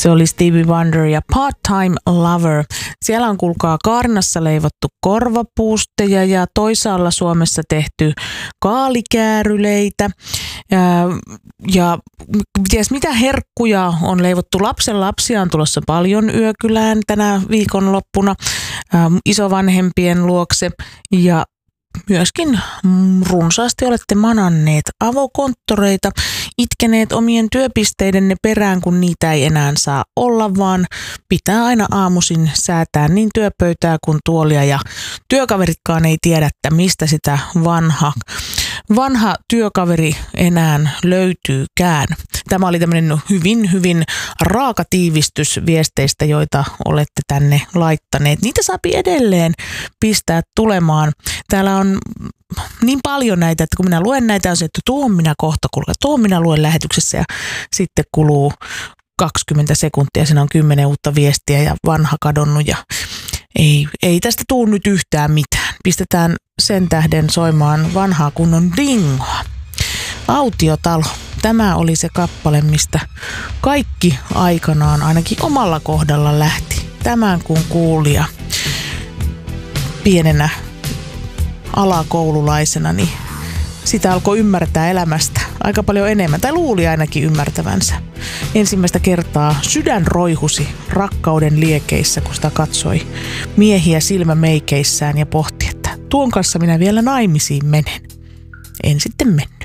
Se oli Stevie Wonder ja Part-Time Lover. Siellä on kuulkaa Kaarnassa leivottu korvapuusteja ja toisaalla Suomessa tehty kaalikääryleitä. Ja ties mitä herkkuja on leivottu. Lapsen lapsia on tulossa paljon Yökylään tänä viikonloppuna isovanhempien luokse ja myöskin runsaasti olette mananneet avokonttoreita, itkeneet omien työpisteidenne perään, kun niitä ei enää saa olla, vaan pitää aina aamuisin säätää niin työpöytää kuin tuolia ja työkaveritkaan ei tiedä, että mistä sitä vanha työkaveri enää löytyykään. Tämä oli tämmöinen hyvin raaka tiivistys viesteistä, joita olette tänne laittaneet. Niitä saapi edelleen pistää tulemaan. Täällä on niin paljon näitä, että kun minä luen näitä, on se, että tuon minä luen lähetyksessä ja sitten kuluu 20 sekuntia, siinä on 10 uutta viestiä ja vanha kadonnut ja ei tästä tule nyt yhtään mitään. Pistetään sen tähden soimaan vanhaa kunnon dingoa. Autiotalo. Tämä oli se kappale, mistä kaikki aikanaan ainakin omalla kohdalla lähti. Tämän kun kuulija pienenä alakoululaisena, niin sitä alkoi ymmärtää elämästä aika paljon enemmän, tai luuli ainakin ymmärtävänsä. Ensimmäistä kertaa sydän roihusi rakkauden liekeissä, kun sitä katsoi miehiä silmämeikeissään ja pohti, että tuon kanssa minä vielä naimisiin menen. En sitten mennyt.